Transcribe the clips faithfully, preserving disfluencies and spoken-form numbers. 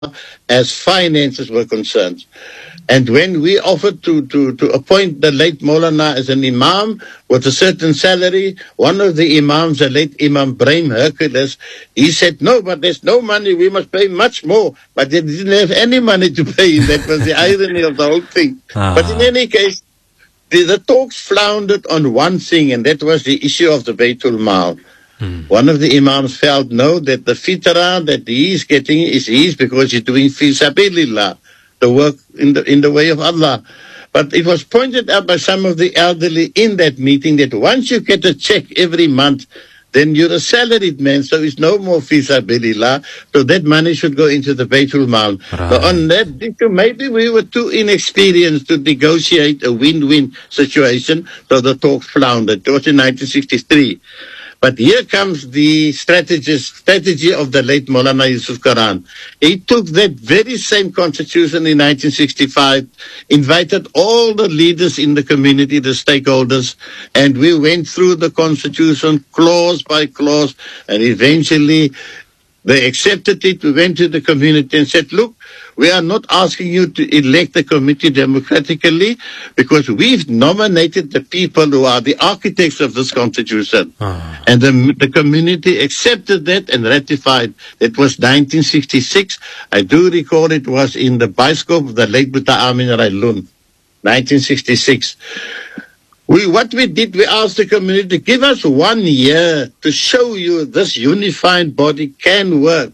as finances were concerned. And when we offered to, to, to appoint the late Maulana as an imam with a certain salary, one of the imams, the late Imam Brahim Hercules, he said, no, but there's no money, we must pay much more. But they didn't have any money to pay. That was the irony of the whole thing. Ah. But in any case, the, the talks floundered on one thing, and that was the issue of the Baitul Mal. Hmm. One of the imams felt, no, that the fitra that he is getting is his because he's doing fi sabilillah, the work in the in the way of Allah. But it was pointed out by some of the elderly in that meeting that once you get a check every month, then you're a salaried man, so it's no more fi sabilillah. So that money should go into the Baitul Mal. Right. So on that issue, maybe we were too inexperienced to negotiate a win-win situation, so the talks floundered. It was in nineteen sixty-three. But here comes the strategist, strategy of the late Maulana Yusuf Quran. He took that very same constitution in nineteen sixty-five, invited all the leaders in the community, the stakeholders, and we went through the constitution clause by clause, and eventually they accepted it. We went to the community and said, look, we are not asking you to elect the committee democratically because we've nominated the people who are the architects of this constitution. Ah. And the, the community accepted that and ratified. It was nineteen sixty-six. I do recall it was in the bioscope of the late Buta Amin Railun, nineteen sixty-six. We, what we did, we asked the community, give us one year to show you this unified body can work.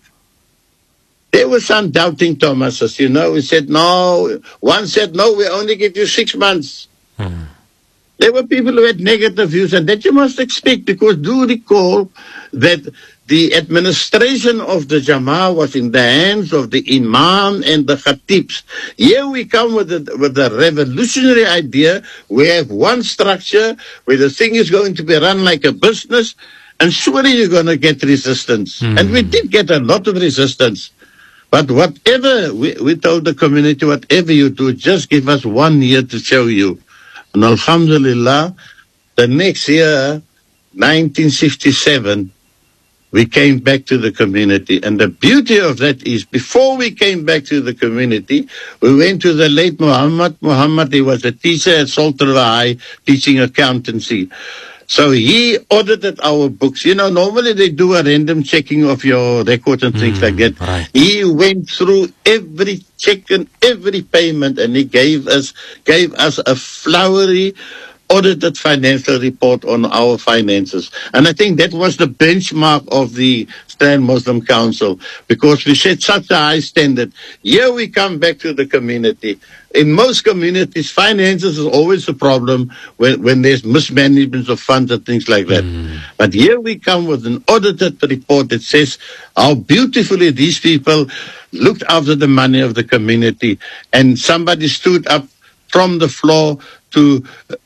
There were some doubting Thomases, you know. We said, no. One said, no, we only give you six months. Hmm. There were people who had negative views, and that you must expect, because do recall that the administration of the Jama'ah was in the hands of the Imam and the Khatibs. Here we come with a, with a revolutionary idea. We have one structure where the thing is going to be run like a business, and surely you're going to get resistance. Hmm. And we did get a lot of resistance. But whatever, we, we told the community, whatever you do, just give us one year to show you. And alhamdulillah, the next year, nineteen sixty-seven, we came back to the community. And the beauty of that is, before we came back to the community, we went to the late Muhammad. Muhammad, he was a teacher at Sultan High, teaching accountancy. So he audited our books. You know, normally they do a random checking of your records and things Mm, like that. right. He went through every check and every payment, and he gave us gave us a flowery, audited financial report on our finances. And I think that was the benchmark of the Strand Muslim Council, because we set such a high standard. Here we come back to the community. In most communities, finances is always a problem when, when there's mismanagement of funds and things like that. Mm. But here we come with an audited report that says how beautifully these people looked after the money of the community. And somebody stood up from the floor to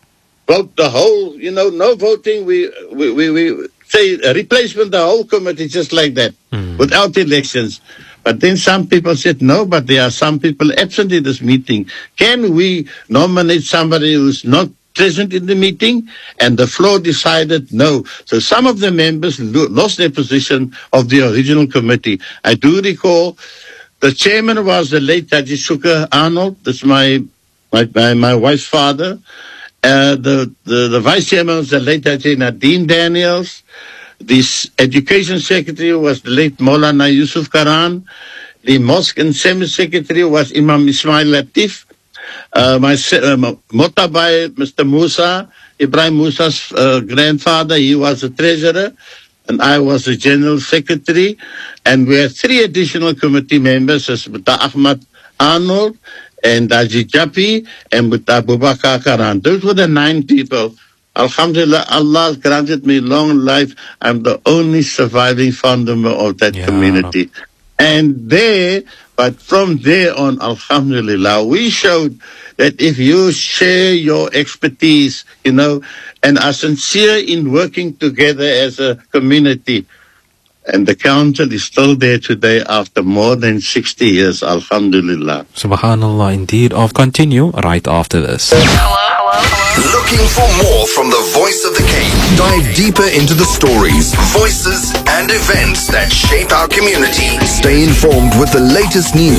vote the whole, you know, no voting. We, we, we, we say a replacement, the whole committee, just like that, Mm. without elections. But then some people said, no, but there are some people absent in this meeting. Can we nominate somebody who's not present in the meeting? And the floor decided no. So some of the members lo- lost their position of the original committee. I do recall the chairman was the late Haji Shukr Arnold. That's my, my, my, my wife's father. Uh, the, the, the vice chairman was the late Haji Nadine Daniels. The education secretary was the late Maulana Yusuf Quran. The mosque and semi secretary was Imam Ismail Latif. Uh, my uh, Motabai, Mister Musa, Ibrahim Musa's uh, grandfather, he was the treasurer, and I was the general secretary. And we had three additional committee members, as Mister Ahmad Arnold, and Haji Japi, and Mister Abu Bakr Quran. Those were the nine people. Alhamdulillah, Allah granted me long life. I'm the only surviving founder of that Ya community. And there, but from there on, alhamdulillah, we showed that if you share your expertise, you know, and are sincere in working together as a community, and the council is still there today after more than sixty years, alhamdulillah. Subhanallah, indeed. I'll continue right after this. Hello? Hello? Hello? Looking for more from the Voice of the Cape? Dive deeper into the stories, voices, and events that shape our community. Stay informed with the latest news